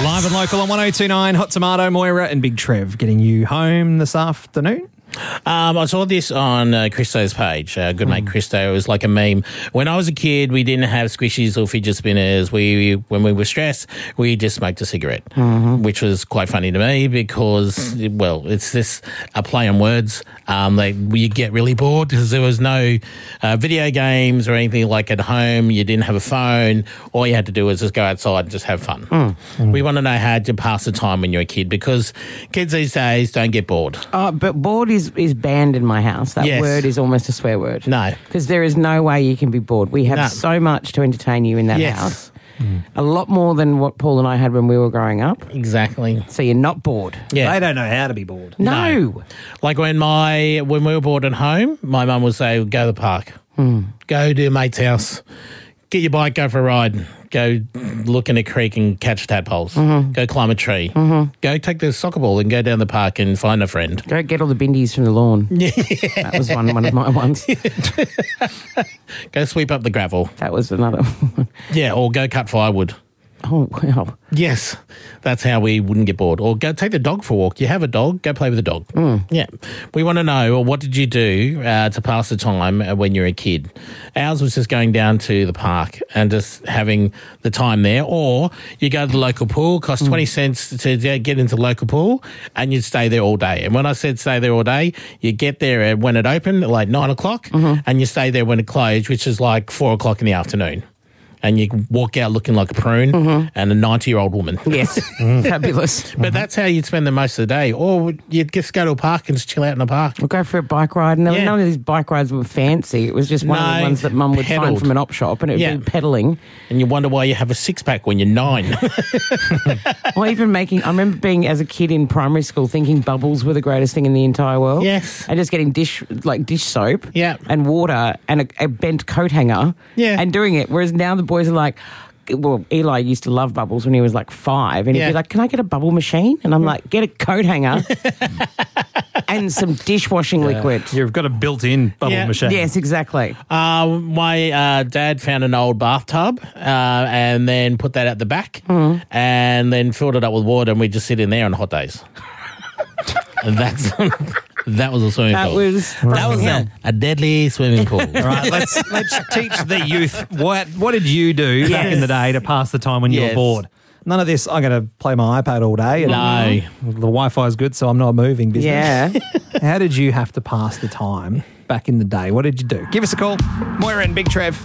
Live and local on 1029, Hot Tomato, Moira and Big Trev getting you home this afternoon. I saw this on Christo's page, good mate Christo. It was like a meme. When I was a kid, we didn't have squishies or fidget spinners. When we were stressed, we just smoked a cigarette, which was quite funny to me because, well, it's this a play on words. You get really bored because there was no video games or anything like at home. You didn't have a phone. All you had to do was just go outside and just have fun. We want to know how to pass the time when you're a kid because kids these days don't get bored. But bored is banned in my house. That word is almost a swear word. No. Because there is no way you can be bored. We have so much to entertain you in that house. A lot more than what Paul and I had when we were growing up. Exactly. So you're not bored. Yeah. They don't know how to be bored. No. Like when we were bored at home, my mum would say, go to the park. Go to your mate's house. Get your bike, go for a ride. Go look in a creek and catch tadpoles. Go climb a tree. Go take the soccer ball and go down the park and find a friend. Go get all the bindies from the lawn. That was one of my ones. Go sweep up the gravel. That was another one. Yeah, or go cut firewood. Oh, wow. Yes, that's how we wouldn't get bored. Or go take the dog for a walk. You have a dog, go play with the dog. Yeah. We want to know, what did you do to pass the time when you're a kid? Ours was just going down to the park and just having the time there. Or you go to the local pool, cost 20 cents to get into the local pool, and you'd stay there all day. And when I said stay there all day, you get there when it opened, like 9 o'clock, and you stay there when it closed, which is like 4 o'clock in the afternoon. And you walk out looking like a prune and a 90-year-old woman. Yes, fabulous. But that's how you'd spend the most of the day. Or you'd just go to a park and just chill out in a park. We'll go for a bike ride. And none of these bike rides were fancy. It was just one of the ones that Mum would find from an op shop, and it would be pedalling. And you wonder why you have a six-pack when you're 9. Or even I remember being, as a kid in primary school, thinking bubbles were the greatest thing in the entire world. Yes. And just getting dish soap and water and a bent coat hanger and doing it. Whereas now the boys are like, well, Eli used to love bubbles when he was like 5, and he'd be like, can I get a bubble machine? And I'm like, get a coat hanger and some dishwashing liquid. You've got a built-in bubble machine. Yes, exactly. My dad found an old bathtub and then put that at the back and then filled it up with water, and we'd just sit in there on hot days. And that was a swimming pool. That was a deadly swimming pool. All right, let's teach the youth what did you do back in the day to pass the time when you were bored? None of this, I'm going to play my iPad all day. And no. The Wi-Fi is good, so I'm not moving business. Yeah. How did you have to pass the time back in the day? What did you do? Give us a call. Moira and Big Trev.